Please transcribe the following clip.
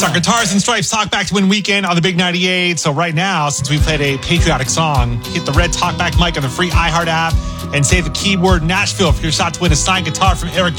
It's our Guitars and Stripes Talkback to Win weekend on the Big 98. So right now, since we played a patriotic song, hit the red Talkback mic on the free iHeart app and say the keyword Nashville for your shot to win a signed guitar from Eric